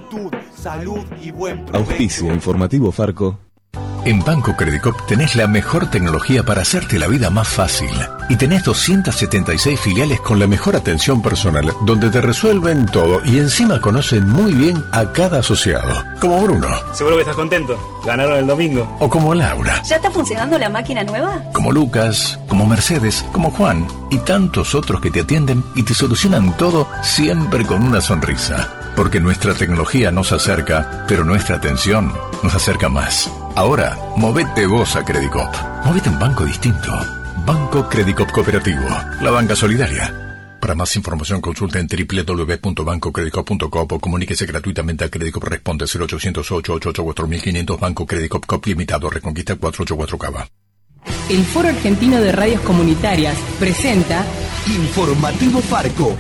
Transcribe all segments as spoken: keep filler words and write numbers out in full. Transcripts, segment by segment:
juventud, salud y buen provecho. Auspicio informativo Farco. En Banco Credicop tenés la mejor tecnología para hacerte la vida más fácil. Y tenés doscientas setenta y seis filiales con la mejor atención personal, donde te resuelven todo y encima conocen muy bien a cada asociado. Como Bruno. Seguro que estás contento. Ganaron el domingo. O como Laura. ¿Ya está funcionando la máquina nueva? Como Lucas, como Mercedes, como Juan y tantos otros que te atienden y te solucionan todo siempre con una sonrisa. Porque nuestra tecnología nos acerca, pero nuestra atención nos acerca más. Ahora, movete vos a Credicop. Movete a un banco distinto. Banco Credicop Cooperativo. La banca solidaria. Para más información consulta en doble u doble u doble u punto banco credicop punto com o comuníquese gratuitamente a Credicop. Responde cero ochocientos, ocho ocho ocho, cuatro mil quinientos. Banco Credicop Cop Limitado. Reconquista cuatrocientos ochenta y cuatro Cava. El Foro Argentino de Radios Comunitarias presenta Informativo Farco.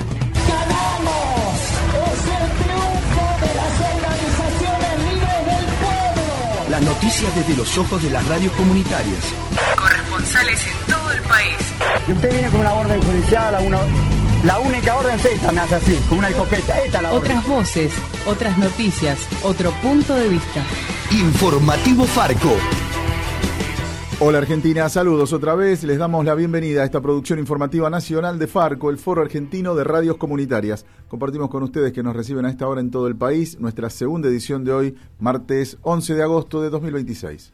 Las noticias desde los ojos de las radios comunitarias. corresponsales en todo el país. Y usted viene con una orden judicial, la, una, la única orden es esta, me hace así, con una escopeta. Esta es la orden. Otras voces, otras noticias, otro punto de vista. Informativo Farco. Hola Argentina, saludos otra vez. Les damos la bienvenida a esta producción informativa nacional de Farco, el Foro Argentino de Radios Comunitarias. Compartimos con ustedes que nos reciben a esta hora en todo el país nuestra segunda edición de hoy, martes once de agosto de dos mil veintiséis.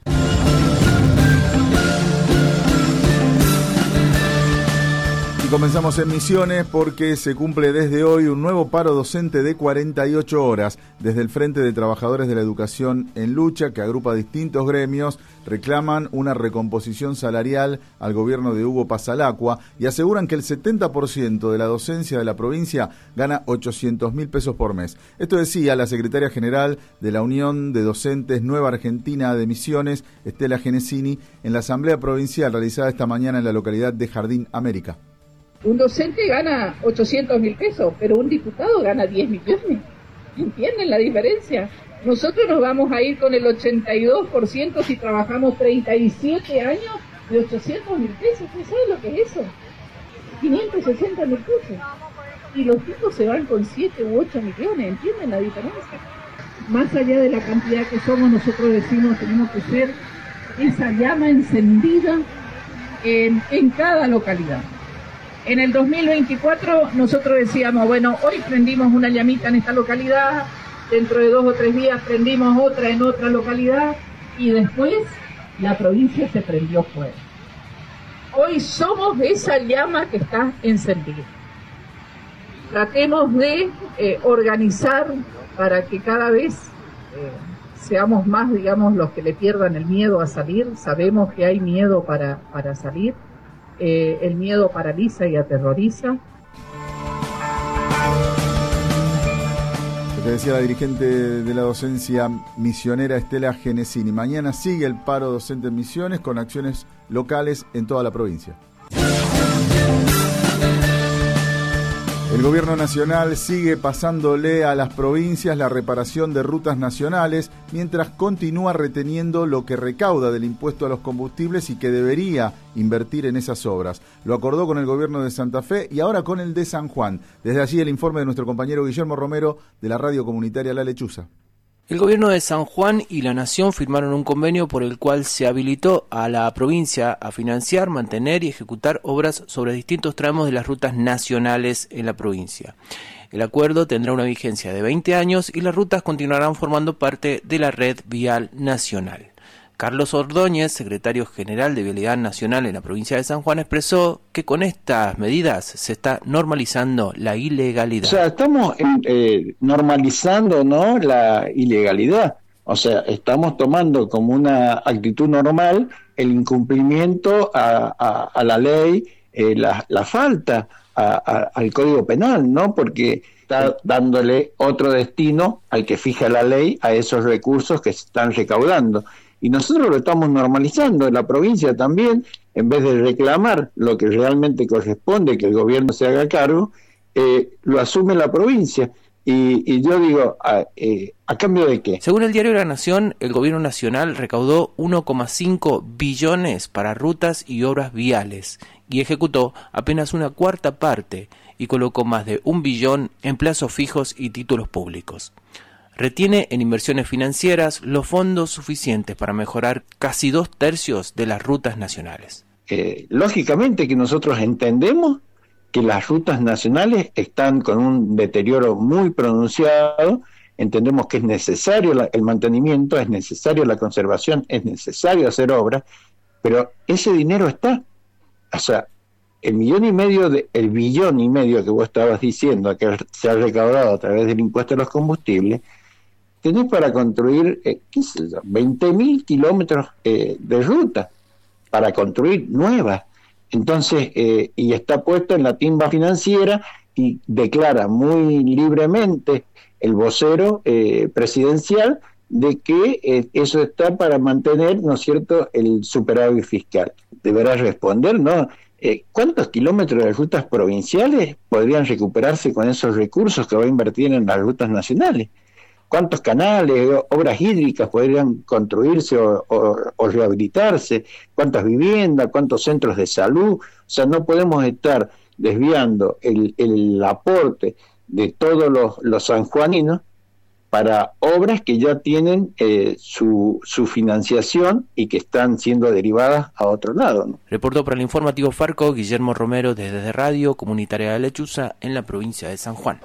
Comenzamos en Misiones porque se cumple desde hoy un nuevo paro docente de cuarenta y ocho horas. Desde el Frente de Trabajadores de la Educación en Lucha, que agrupa distintos gremios, reclaman una recomposición salarial al gobierno de Hugo Pasalacqua y aseguran que el setenta por ciento de la docencia de la provincia gana ochocientos mil pesos por mes. Esto decía la secretaria general de la Unión de Docentes Nueva Argentina de Misiones, Estela Genesini, en la asamblea provincial realizada esta mañana en la localidad de Jardín América. Un docente gana ochocientos mil pesos, pero un diputado gana diez millones. ¿Entienden la diferencia? Nosotros nos vamos a ir con el ochenta y dos por ciento si trabajamos treinta y siete años de ochocientos mil pesos. ¿Usted sabe lo que es eso? quinientos sesenta mil pesos. Y los tipos se van con siete u ocho millones. ¿Entienden la diferencia? Más allá de la cantidad que somos, nosotros decimos tenemos que ser esa llama encendida en, en cada localidad. En el dos mil veinticuatro nosotros decíamos, bueno, hoy prendimos una llamita en esta localidad, dentro de dos o tres días prendimos otra en otra localidad y después la provincia se prendió fuego. Hoy somos esa llama que está encendida. Tratemos de eh, organizar para que cada vez eh, seamos más, digamos, los que le pierdan el miedo a salir. Sabemos que hay miedo para, para salir. Eh, el miedo paraliza y aterroriza. Lo que decía la dirigente de la docencia misionera Estela Genesini. Mañana sigue el paro docente en Misiones con acciones locales en toda la provincia. El gobierno nacional sigue pasándole a las provincias la reparación de rutas nacionales, mientras continúa reteniendo lo que recauda del impuesto a los combustibles y que debería invertir en esas obras. Lo acordó con el gobierno de Santa Fe y ahora con el de San Juan. Desde allí el informe de nuestro compañero Guillermo Romero de la radio comunitaria La Lechuza. El gobierno de San Juan y la Nación firmaron un convenio por el cual se habilitó a la provincia a financiar, mantener y ejecutar obras sobre distintos tramos de las rutas nacionales en la provincia. El acuerdo tendrá una vigencia de veinte años y las rutas continuarán formando parte de la red vial nacional. Carlos Ordóñez, secretario general de Vialidad Nacional en la provincia de San Juan, expresó que con estas medidas se está normalizando la ilegalidad. O sea, estamos eh, normalizando, ¿no?, la ilegalidad. O sea, estamos tomando como una actitud normal el incumplimiento a, a, a la ley, eh, la, la falta a, a, al Código Penal, ¿no? Porque está dándole otro destino al que fija la ley a esos recursos que se están recaudando. Y nosotros lo estamos normalizando en la provincia también, en vez de reclamar lo que realmente corresponde, que el gobierno se haga cargo, eh, lo asume la provincia. Y, y yo digo, ¿a, eh, ¿a cambio de qué? Según el diario La Nación, el gobierno nacional recaudó uno coma cinco billones para rutas y obras viales y ejecutó apenas una cuarta parte y colocó más de un billón en plazos fijos y títulos públicos. retiene en inversiones financieras los fondos suficientes para mejorar casi dos tercios de las rutas nacionales. Eh, lógicamente que nosotros entendemos que las rutas nacionales están con un deterioro muy pronunciado, entendemos que es necesario la, el mantenimiento, es necesario la conservación, es necesario hacer obras, pero ese dinero está, o sea, el millón y medio, de, el billón y medio que vos estabas diciendo que se ha recaudado a través del impuesto a los combustibles, tenés para construir, eh, qué sé yo, veinte mil kilómetros eh, de ruta, para construir nuevas. Entonces, eh, y está puesto en la timba financiera y declara muy libremente el vocero eh, presidencial de que eh, eso está para mantener, ¿no es cierto?, el superávit fiscal. Deberá responder, ¿no? Eh, ¿Cuántos kilómetros de rutas provinciales podrían recuperarse con esos recursos que va a invertir en las rutas nacionales? ¿Cuántos canales, obras hídricas podrían construirse o, o, o rehabilitarse? ¿Cuántas viviendas? ¿Cuántos centros de salud? O sea, no podemos estar desviando el, el aporte de todos los, los sanjuaninos para obras que ya tienen eh, su, su financiación y que están siendo derivadas a otro lado, ¿no? Reportó para el informativo Farco Guillermo Romero desde Radio Comunitaria de Lechuza en la provincia de San Juan.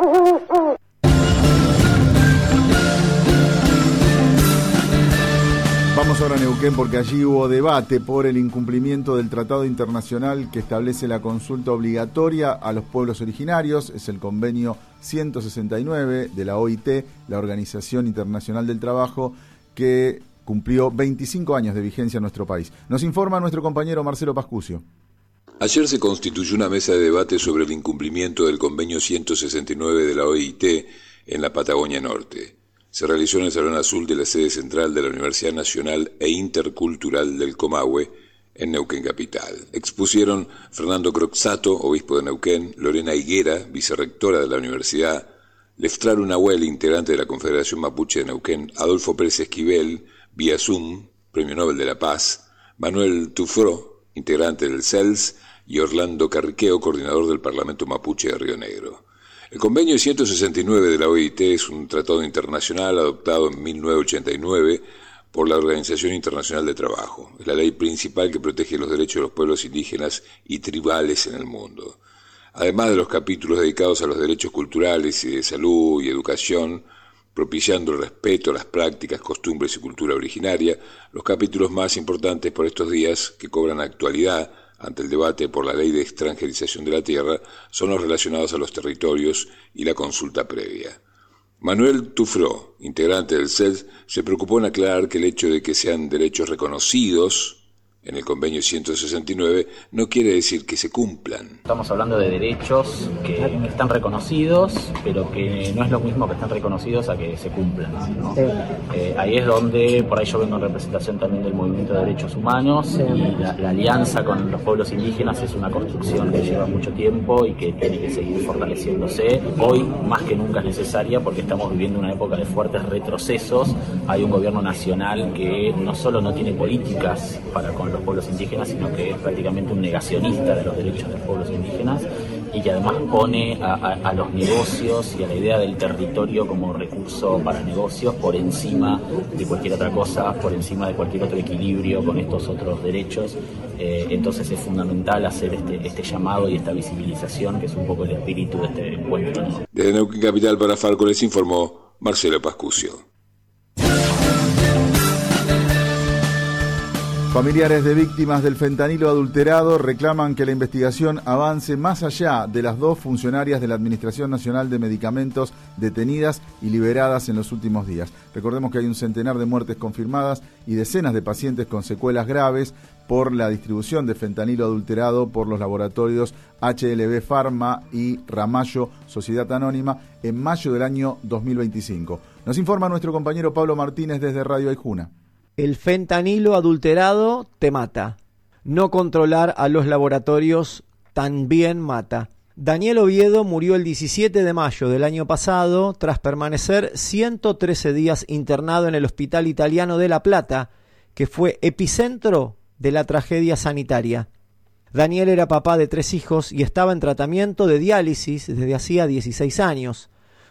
Vamos ahora a Neuquén porque allí hubo debate por el incumplimiento del tratado internacional que establece la consulta obligatoria a los pueblos originarios. Es el convenio ciento sesenta y nueve de la O I T, la Organización Internacional del Trabajo, que cumplió veinticinco años de vigencia en nuestro país. Nos informa nuestro compañero Marcelo Pascucio. Ayer se constituyó una mesa de debate sobre el incumplimiento del convenio ciento sesenta y nueve de la O I T en la Patagonia Norte. Se realizó en el Salón Azul de la sede central de la Universidad Nacional e Intercultural del Comahue, en Neuquén Capital. Expusieron Fernando Croxato, obispo de Neuquén, Lorena Higuera, vicerrectora de la universidad, Leftrar Nahuel, integrante de la Confederación Mapuche de Neuquén, Adolfo Pérez Esquivel, vía Zoom, Premio Nobel de la Paz, Manuel Tufró, integrante del C E L S, y Orlando Carriqueo, coordinador del Parlamento Mapuche de Río Negro. El convenio ciento sesenta y nueve de la O I T es un tratado internacional adoptado en mil novecientos ochenta y nueve por la Organización Internacional de Trabajo. Es la ley principal que protege los derechos de los pueblos indígenas y tribales en el mundo. Además de los capítulos dedicados a los derechos culturales y de salud y educación, propiciando el respeto a las prácticas, costumbres y cultura originaria, los capítulos más importantes por estos días, que cobran actualidad ante el debate por la ley de extranjerización de la tierra, son los relacionados a los territorios y la consulta previa. Manuel Tufró, integrante del C E L S, se preocupó en aclarar que el hecho de que sean derechos reconocidos en el convenio ciento sesenta y nueve no quiere decir que se cumplan. Estamos hablando de derechos que, que están reconocidos, pero que no es lo mismo que están reconocidos a que se cumplan, ¿no? Sí. Eh, ahí es donde, por ahí yo vengo en representación también del movimiento de derechos humanos, sí. y la, la alianza con los pueblos indígenas es una construcción que lleva mucho tiempo y que tiene que seguir fortaleciéndose. Hoy más que nunca es necesaria porque estamos viviendo una época de fuertes retrocesos. Hay un gobierno nacional que no solo no tiene políticas para con los pueblos indígenas, sino que es prácticamente un negacionista de los derechos de los pueblos indígenas y que además pone a, a, a los negocios y a la idea del territorio como recurso para negocios por encima de cualquier otra cosa, por encima de cualquier otro equilibrio con estos otros derechos. Eh, entonces es fundamental hacer este, este llamado y esta visibilización, que es un poco el espíritu de este encuentro, ¿no? Desde Neuquén Capital para Farco les informó Marcelo Pascucio. Familiares de víctimas del fentanilo adulterado reclaman que la investigación avance más allá de las dos funcionarias de la Administración Nacional de Medicamentos detenidas y liberadas en los últimos días. Recordemos que hay un centenar de muertes confirmadas y decenas de pacientes con secuelas graves por la distribución de fentanilo adulterado por los laboratorios H L B Pharma y Ramallo Sociedad Anónima en mayo del año dos mil veinticinco. Nos informa nuestro compañero Pablo Martínez desde Radio Aijuna. El fentanilo adulterado te mata. No controlar a los laboratorios también mata. Daniel Oviedo murió el diecisiete de mayo del año pasado tras permanecer ciento trece días internado en el Hospital Italiano de La Plata, que fue epicentro de la tragedia sanitaria. Daniel era papá de tres hijos y estaba en tratamiento de diálisis desde hacía dieciséis años.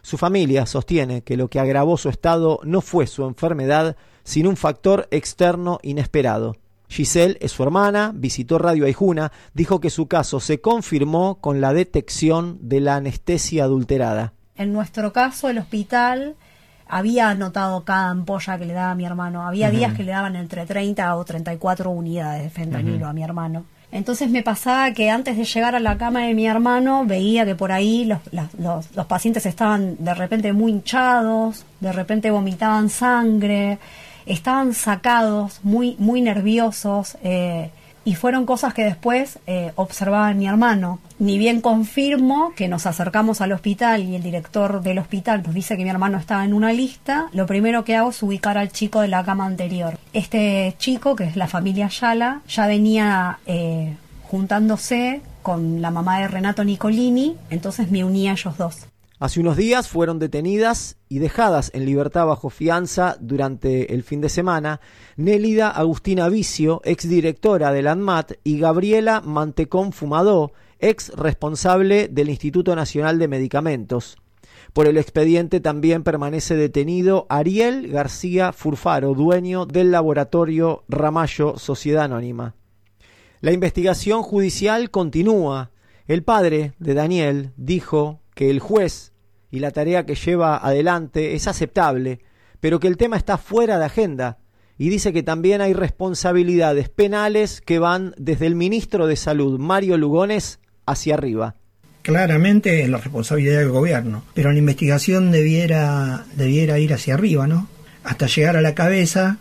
Su familia sostiene que lo que agravó su estado no fue su enfermedad, sino un factor externo inesperado. Giselle es su hermana, visitó Radio Aijuna, dijo que su caso se confirmó con la detección de la anestesia adulterada. En nuestro caso, el hospital había anotado cada ampolla que le daba a mi hermano. Había uh-huh. días que le daban entre treinta o treinta y cuatro unidades de fentanilo uh-huh. a mi hermano. Entonces me pasaba que antes de llegar a la cama de mi hermano veía que por ahí los, los, los pacientes estaban de repente muy hinchados, de repente vomitaban sangre, estaban sacados, muy, muy nerviosos, eh, y fueron cosas que después eh, observaba en mi hermano. Ni bien confirmo que nos acercamos al hospital y el director del hospital nos dice que mi hermano estaba en una lista, lo primero que hago es ubicar al chico de la cama anterior. Este chico, que es la familia Ayala, ya venía eh, juntándose con la mamá de Renato Nicolini, entonces me uní a ellos dos. Hace unos días fueron detenidas y dejadas en libertad bajo fianza durante el fin de semana Nélida Agustina Vicio, exdirectora del ANMAT, y Gabriela Mantecón Fumadó, ex responsable del Instituto Nacional de Medicamentos. Por el expediente también permanece detenido Ariel García Furfaro, dueño del laboratorio Ramallo Sociedad Anónima. La investigación judicial continúa. El padre de Daniel dijo que el juez y la tarea que lleva adelante es aceptable, pero que el tema está fuera de agenda, y dice que también hay responsabilidades penales que van desde el ministro de Salud, Mario Lugones, hacia arriba. Claramente es la responsabilidad del gobierno, pero la investigación debiera, debiera ir hacia arriba, ¿no? Hasta llegar a la cabeza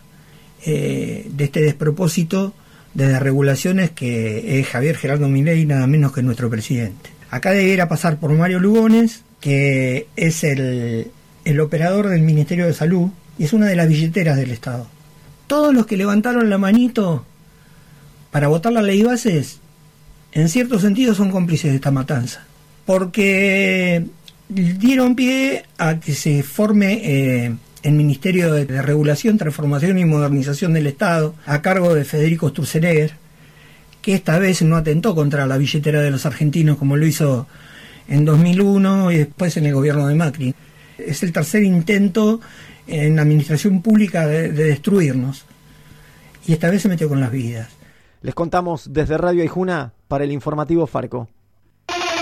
eh, de este despropósito de desregulaciones que es Javier Gerardo Milei, nada menos que nuestro presidente. Acá debiera pasar por Mario Lugones, que es el, el operador del Ministerio de Salud y es una de las billeteras del Estado. Todos los que levantaron la manito para votar la ley bases, en cierto sentido son cómplices de esta matanza, porque dieron pie a que se forme eh, el Ministerio de, de Regulación, Transformación y Modernización del Estado, a cargo de Federico Sturzenegger, que esta vez no atentó contra la billetera de los argentinos como lo hizo en dos mil uno y después en el gobierno de Macri. Es el tercer intento en la administración pública de, de destruirnos, y esta vez se metió con las vidas. Les contamos desde Radio Aijuna para el informativo Farco.